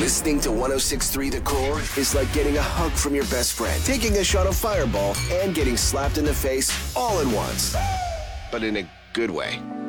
Listening to 106.3 The Core is like getting a hug from your best friend, taking a shot of Fireball, and getting slapped in the face all at once. But in a good way.